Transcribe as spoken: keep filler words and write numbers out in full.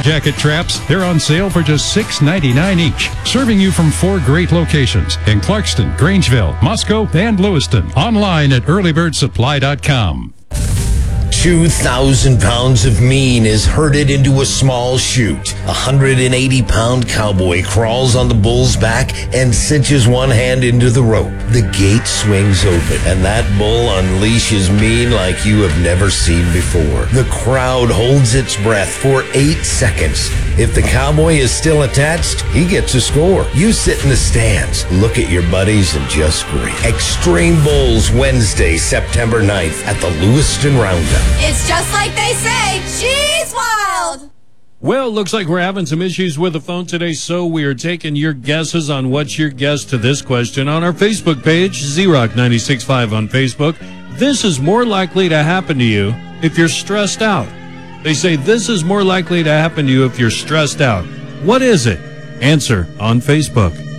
jacket traps. They're on sale for just six ninety-nine each. Serving you from four great locations in Clarkston, Grangeville, Moscow, and Lewiston. Online at early bird supply dot com. two thousand pounds of mean is herded into a small chute. A one hundred eighty pound cowboy crawls on the bull's back and cinches one hand into the rope. The gate swings open, and that bull unleashes mean like you have never seen before. The crowd holds its breath for eight seconds. If the cowboy is still attached, he gets a score. You sit in the stands, look at your buddies, and just grin. Extreme Bulls, Wednesday, September ninth at the Lewiston Roundup. It's just like they say, she's wild. Well, looks like we're having some issues with the phone today, so we are taking your guesses on what's your guess to this question on our Facebook page, Z Rock nine six five on Facebook. This is more likely to happen to you if you're stressed out. They say this is more likely to happen to you if you're stressed out. What is it? Answer on Facebook.